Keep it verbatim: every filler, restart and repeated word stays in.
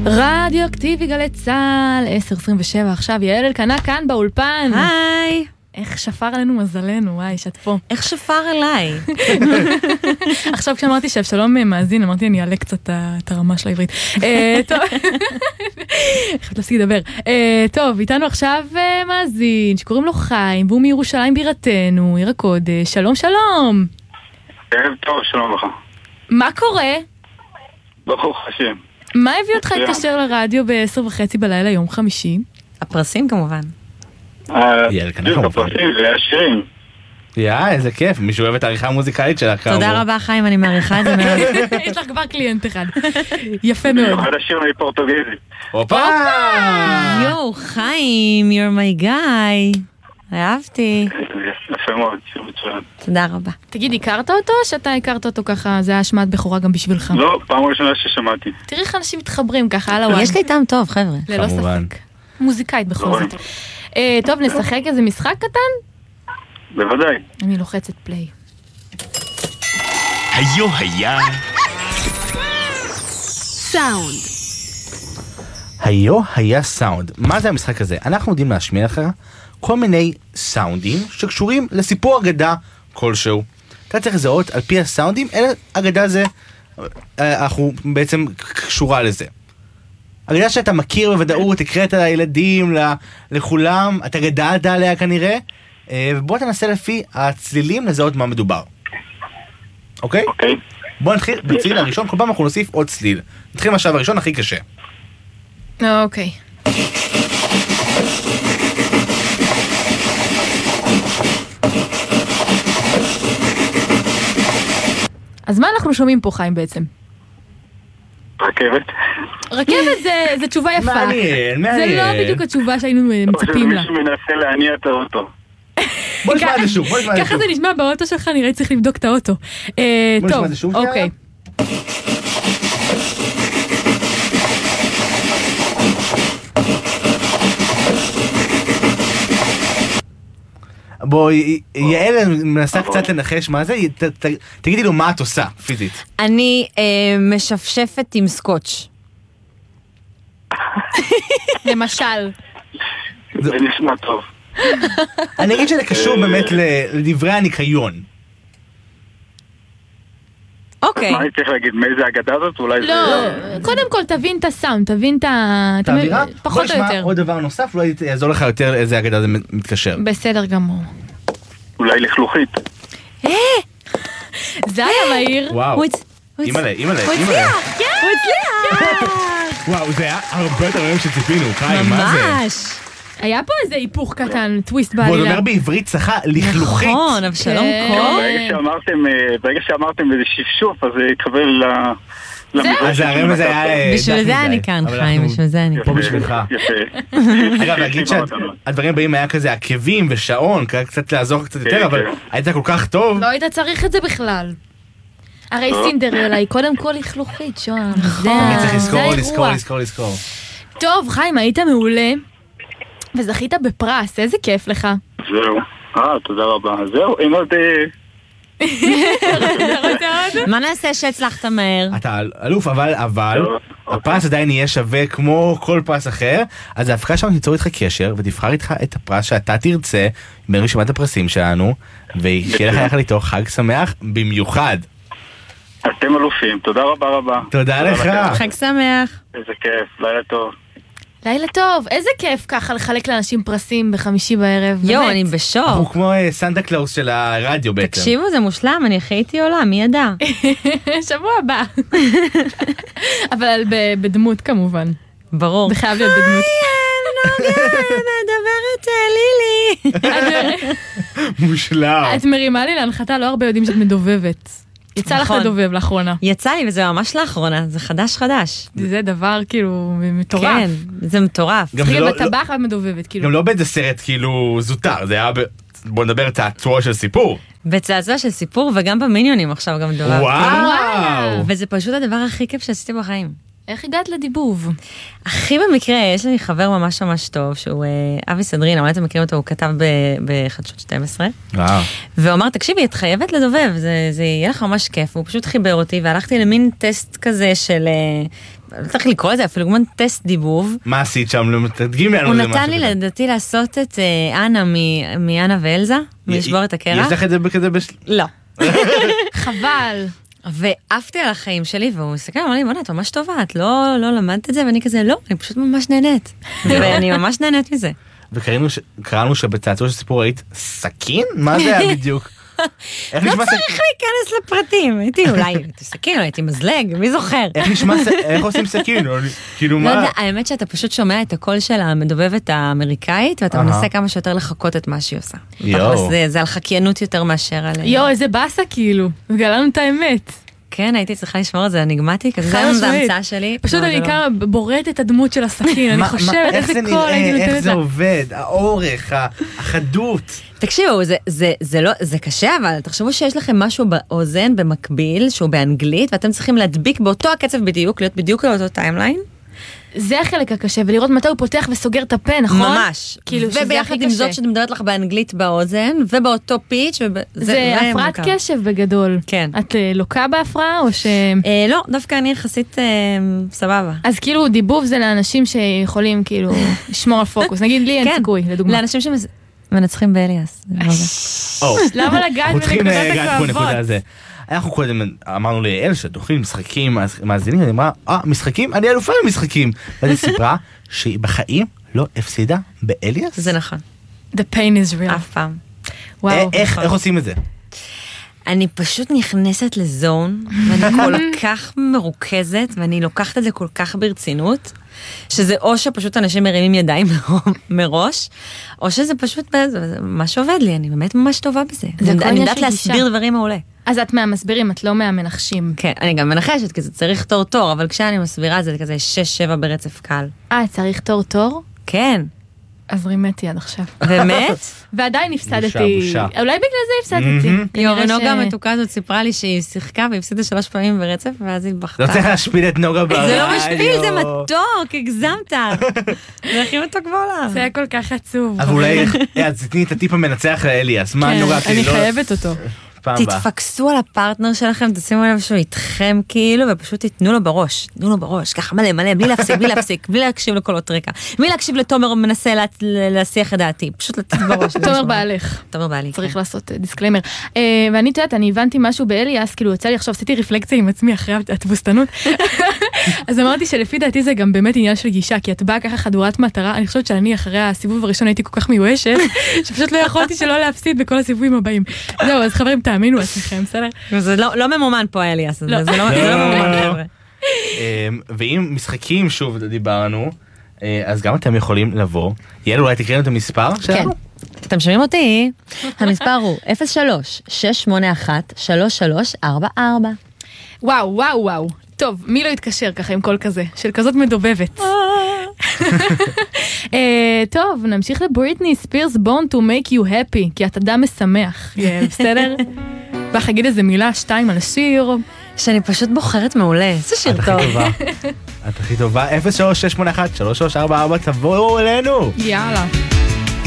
רדיו-אקטיבי גלי צהל, עשר עשרים ושבע, עכשיו יעל אלקנה כאן באולפן. היי. איך שפר עלינו מזלנו, וואי, שאת פה. איך שפר אליי? עכשיו כשאמרתי שאבשלום מאזין, אמרתי אני אעלה קצת את הרמה של העברית. טוב, חייבת להפסיק לדבר. טוב, איתנו עכשיו מאזין, שקוראים לו חיים, והוא מירושלים בירתנו, עיר הקודש. שלום, שלום. ערב טוב, שלום לך. מה קורה? ברוך השם. מה הביא אותך להתקשר לרדיו ב-עשר וחצי בלילה יום חמישי? הפרסים כמובן. יאללה, כנראה הפרסים והשירים. יא, איזה כיף, מישהו אוהב את העריכה המוזיקלית שלך. תודה רבה חיים, אני מעריכה את זה מאוד. יש לך כבר קליינט אחד. יפה מאוד. במיוחד השיר מפורטוגזית. הופה! יואו, חיים, you're my guy. אהבתי. יפה מאוד, שיר מצוין. תודה רבה. תגיד, הכרת אותו או שאתה הכרת אותו ככה, זה היה השמעת בכורה גם בשבילך? לא, פעם ראשונה ששמעתי. תראי איך אנשים מתחברים ככה, על הוואן. יש לי טעם טוב, חבר'ה. ללא ספק. מוזיקאית בכל זאת. טוב, נשחק איזה משחק קטן? בוודאי. אני לוחצת פליי. היו היה סאונד. היו היה סאונד. מה זה המשחק הזה? אנחנו יודעים להשמיע לך כל מיני סאונדים שקשורים לסיפור אגדה כלשהו. אתה צריך לזהות על פי הסאונדים, אלה אגדה זה, אנחנו בעצם קשורה לזה. אגדה שאתה מכיר בוודאות, הקראת לילדים, לכולם, אתה גדלת עליה כנראה, ובוא תנסה לפי הצלילים לזהות מה מדובר. אוקיי? אוקיי. בוא נתחיל בצליל הראשון, כל פעם אנחנו נוסיף עוד צליל. נתחיל מהשלב הראשון הכי קשה. אוקיי. אז מה אנחנו שומעים פה, חיים, בעצם? רכבת. רכבת זה, זה תשובה יפה. מעניין, מעניין. זה לא בדיוק התשובה שהיינו מצפים לה. או שמישהו מנסה להניע את האוטו. בוא נשמע את זה שוב, בוא נשמע את זה שוב. ככה זה נשמע באוטו שלך, נראה צריך לבדוק את האוטו. בוא נשמע את זה שוב. אוקיי. בואי, יעל מנסה קצת לנחש מה זה, תגידי לו מה את עושה, פיזית. אני משפשפת עם סקוץ'. למשל. זה נשמע טוב. אני אגיד שזה קשור באמת לדברי הניקיון. אוקיי. מה אני צריך להגיד, מאיזה אגדה זאת? אולי זה... לא, קודם כל תבין את הסאונד, תבין את ה... את האווירה? פחות או בוא נשמע יותר. עוד דבר נוסף, אולי יעזור לך יותר איזה אגדה זה מתקשר. בסדר גמור. אולי לכלוכית. זה היה מהיר. וואו. אימא'לה, אימא'לה, הוא אימא'לה. הצליח! הוא הצליח! וואו, זה היה הרבה יותר היום שציפינו, חיים, מה זה? ממש! היה פה איזה היפוך קטן, טוויסט ועוד בעלילה. אומר בעברית צחה, לכלוכית. נכון, אבשלום כן. קור. ברגע שאמרתם, ברגע שאמרתם איזה שפשוף, אז זה התקבל ל... אז הרמז היה... בשביל זה אני כאן, חיים, בשביל זה אני כאן. פה בשבילך. יפה. אגב, להגיד שהדברים הבאים היה כזה עקבים ושעון, קצת לעזור קצת יותר, אבל היית כל כך טוב. לא היית צריך את זה בכלל. הרי סינדרלה היא קודם כל לכלוכית, שוהם. אני צריך לזכור, לזכור, לזכור, לזכור. טוב, חיים, היית מעולה, וזכית בפרס, איזה כיף לך. זהו. אה, תודה רבה. זהו, אם עוד... מה נעשה שהצלחת מהר? אתה אלוף, אבל, אבל, הפרס עדיין יהיה שווה כמו כל פרס אחר, אז ההפקה שלנו תיצור איתך קשר, ותבחר איתך את הפרס שאתה תרצה, מרשימת הפרסים שלנו, ושיהיה לך יחד איתו חג שמח במיוחד. אתם אלופים, תודה רבה רבה. תודה לך. חג שמח. איזה כיף, לילה טוב. לילה טוב, איזה כיף ככה לחלק לאנשים פרסים בחמישי בערב. יואו, אני בשוק. הוא כמו סנטה קלאוס של הרדיו בעצם. תקשיבו, זה מושלם, אני חייתי עולה, מי ידע? שבוע הבא. אבל בדמות כמובן. ברור. זה חייב להיות בדמות. היי, מדברת לילי. מושלם. את מרימה לי להנחתה, לא הרבה יודעים שאת מדובבת. יצא לך לדובב לאחרונה. יצא לי, וזה ממש לאחרונה, זה חדש חדש. זה דבר כאילו מטורף. כן, זה מטורף. גם בטבח את מדובבת, כאילו. גם לא באיזה סרט כאילו זוטר, זה היה, בוא נדבר צעצוע של סיפור. בצעצוע של סיפור, וגם במיניונים עכשיו גם דובב. וואו. וזה פשוט הדבר הכי כיף שעשיתי בחיים. איך הגעת לדיבוב? הכי במקרה, יש לי חבר ממש ממש טוב, שהוא אבי סדרין, אולי אתם מכירים אותו, הוא כתב בחדשות שתים עשרה. וואו. והוא אמר, תקשיבי, את חייבת לדובב, זה, זה יהיה לך ממש כיף. הוא פשוט חיבר אותי, והלכתי למין טסט כזה של לא צריך לקרוא את זה, אפילו כמו טסט דיבוב. מה עשית שם? תדגימי לנו הוא איזה משהו נתן לי כזה. לדעתי לעשות את אה, אנה מ- מאנה ואלזה, מלשבור את הקרח. יש לך את זה בכזה בש... לא. חבל. ועפתי על החיים שלי, והוא מסתכל, אמר לי, בונה, את ממש טובה, את לא, לא למדת את זה, ואני כזה, לא, אני פשוט ממש נהנית. ואני ממש נהנית מזה. וקראנו שבצעצוע של סיפור ראית סכין? מה זה היה בדיוק? איך לא נשמע צריך להיכנס לפרטים, הייתי אולי, תסכין, הייתי מזלג, מי זוכר? איך נשמע, איך עושים סכין? כאילו לא מה? יודע, האמת שאתה פשוט שומע את הקול של המדובבת האמריקאית, ואתה אהה. מנסה כמה שיותר לחכות את מה שהיא עושה. יואו. תכלס, זה- זה על חקיינות יותר מאשר על... יואו, איזה באסה כאילו. גלנו את האמת. כן, הייתי צריכה לשמור את זה אניגמטי, כזה חד זה משמעית. המצאה שלי. פשוט אבל אני לא. כמה בוררת את הדמות של הסכין, אני מה- חושבת מה- איך איזה זה קול הייתי נראה, איך נותנת זה לה. עובד, האורך, ה- החדות. תקשיבו, זה, זה, זה לא, זה קשה, אבל תחשבו שיש לכם משהו באוזן במקביל, שהוא באנגלית, ואתם צריכים להדביק באותו הקצב בדיוק, להיות בדיוק על אותו טיימליין. זה החלק הקשה, ולראות מתי הוא פותח וסוגר את הפה, נכון? ממש. כאילו, שזה וביחד הכי עם קשה. זאת שמדברת לך באנגלית באוזן, ובאותו פיץ' וב... זה הפרעת מורכב. קשב בגדול. כן. את אה, לוקה בהפרעה או ש... אה, לא, דווקא אני יחסית אה, סבבה. אז כאילו דיבוב זה לאנשים שיכולים כאילו לשמור על פוקוס. נגיד לי אין כן. סיכוי, לדוגמה. לאנשים שמנצחים באליאס. זה לא זה. או, למה לגעת אנחנו צריכים בנקודת לגעת פה נקודה הכואבות? הזה. אנחנו קודם אמרנו לאל שתוכלי משחקים מאזינים, אני אמרה, אה, משחקים? אני אלופה במשחקים. ואז היא סיפרה שהיא בחיים לא הפסידה באליאס. זה נכון, The pain is real. אף פעם. וואו. אה, איך איך עושים את זה? אני פשוט נכנסת לזון, ואני כל כך מרוכזת, ואני לוקחת את זה כל כך ברצינות, שזה או שפשוט אנשים מרימים ידיים מראש, או שזה פשוט זה מה שעובד לי, אני באמת ממש טובה בזה. זה אני כל אני עניין יודעת של להסביר גישה. דברים מעולה. אז את מהמסבירים, את לא מהמנחשים. כן, אני גם מנחשת, כי זה צריך תור תור, אבל כשאני מסבירה זה כזה שש שבע ברצף קל. אה, צריך תור תור? כן, אז רימתי עד עכשיו. באמת? ועדיין הפסדתי. בושה, בושה. אולי בגלל זה הפסדתי. מהמם. כנראה יואו, ונוגה ש- המתוקה הזאת סיפרה לי שהיא שיחקה והפסידה שלוש פעמים ברצף, ואז היא בכתה. לא צריך להשפיל את נוגה ברדיו. זה לא משפיל, זה מתוק, הגזמת. זה הכי מתוק בעולם. זה היה כל כך עצוב. אז אולי, אה, אז תתני את הטיפ המנצח לאליאס. מה כן, נוגה? אני כאילו, לא- חייבת אותו. פעם הבאה. תתפקסו על הפרטנר שלכם, תשימו לב שהוא איתכם כאילו, ופשוט תיתנו לו בראש, תנו לו בראש, ככה מלא מלא, בלי להפסיק, בלי להפסיק, בלי להקשיב לקולות רקע, בלי להקשיב לתומר מנסה לה- להסיח את דעתי, פשוט לתת בראש. תומר בעלך. תומר בעלי. צריך לעשות דיסקליימר. ואני את יודעת, אני הבנתי משהו באליאס, כאילו יצא לי עכשיו, עשיתי רפלקציה עם עצמי אחרי התבוסתנות. אז אמרתי שלפי דעתי זה גם באמת עניין של גישה, כי את באה ככה חדורת מטרה, אני חושבת שאני אחרי הסיבוב הראשון הייתי כל כך מיואשת, שפשוט לא יכולתי שלא להפסיד בכל הסיבובים הבאים. זהו, אז חברים, תאמינו עצמכם, בסדר? זה לא לא ממומן פה אליאס, זה לא. לא זה לא ממומן חבר'ה. אמ, ואם משחקים שוב דיברנו, אה, אז גם אתם יכולים לבוא. יאל, אולי תקראי לנו את המספר כן. שלנו? אתם שומעים אותי? המספר הוא אפס שלוש שש שמונה אחת שלוש שלוש ארבע ארבע. וואו, וואו, וואו. טוב, מי לא יתקשר ככה עם קול כזה, של כזאת מדובבת. אה, טוב, נמשיך לבריטני ספירס Born to make you happy, כי את אדם משמח, יאל, בסדר? ואיך אגיד איזה מילה, שתיים על השיר. שאני פשוט בוחרת מעולה, איזה שיר את הכי טוב. טובה. את הכי טובה. אפס שלוש שש שמונה אחת שלוש שלוש ארבע ארבע, תבואו אלינו. יאללה.